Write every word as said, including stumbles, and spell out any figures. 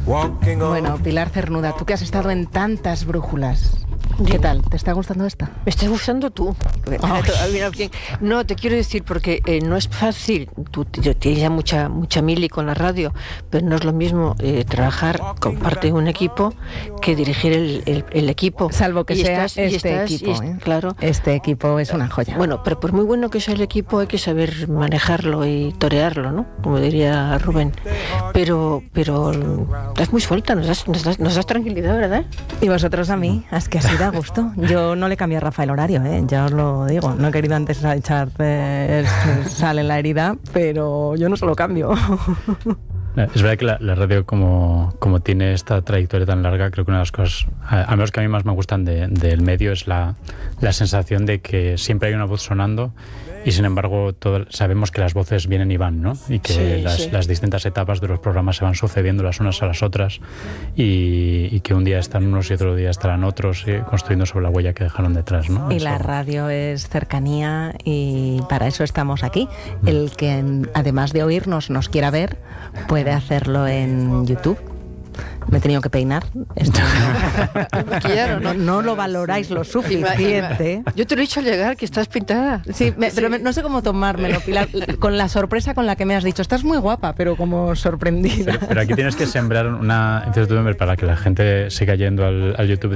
Bueno, Pilar Cernuda, tú que has estado en tantas brújulas, ¿qué tal? ¿Te está gustando esta? Me estás gustando tú. No, te quiero decir, porque eh, no es fácil. Tú tienes ya mucha, mucha mili con la radio, pero no es lo mismo eh, trabajar con parte de un equipo que dirigir el, el, el equipo. Salvo que y sea estás, este estás, equipo. Es, ¿eh? Claro. Este equipo es una joya. Bueno, pero por muy bueno que sea el equipo, hay que saber manejarlo y torearlo, ¿no? Como diría Rubén. Pero, pero estás muy suelta, nos das, nos das, nos das tranquilidad, ¿verdad? Y vosotros a mí, es que así da gusto. Yo no le cambié a Rafa el horario, ¿eh? Ya os lo digo. No he querido antes echar eh, sal en la herida, pero yo no se lo cambio. Es verdad que la, la radio, como, como tiene esta trayectoria tan larga, creo que una de las cosas, a menos que a mí más me gustan de, del medio, es la, la sensación de que siempre hay una voz sonando y sin embargo todo, sabemos que las voces vienen y van, ¿no? Y que sí, las, sí. las distintas etapas de los programas se van sucediendo las unas a las otras y, y que un día están unos y otro día estarán otros, eh, construyendo sobre la huella que dejaron detrás, ¿no? Y eso. La radio es cercanía y para eso estamos aquí. El que además de oírnos nos quiera ver puede hacerlo en YouTube. Me he tenido que peinar. Esto no, no, no lo valoráis lo suficiente. Yo te lo he dicho al llegar, que estás pintada. Sí, me, pero me, no sé cómo tomármelo, Pilar. Con la sorpresa con la que me has dicho, estás muy guapa, pero como sorprendida. Pero, pero aquí tienes que sembrar una incertidumbre para que la gente siga yendo al, al YouTube